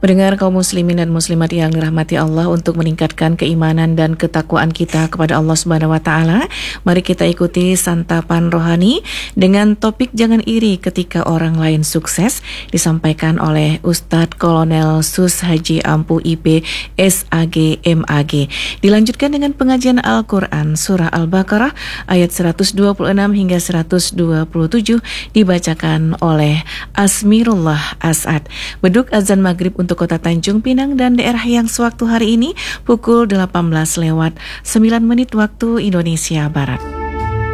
Pendengar kaum muslimin dan muslimat yang dirahmati Allah, untuk meningkatkan keimanan dan ketakwaan kita kepada Allah Subhanahu wa taala, mari kita ikuti santapan rohani dengan topik Jangan Iri Ketika Orang Lain Sukses, disampaikan oleh Ustadz Kolonel Sus Haji Ampu IP SAG MAG. Dilanjutkan dengan pengajian Al-Quran Surah Al-Baqarah ayat 126 hingga 127, dibacakan oleh Asmirullah As'ad. Beduk azan maghrib untuk Kota Tanjung Pinang dan daerah yang sewaktu hari ini pukul 18 lewat 9 menit waktu Indonesia Barat.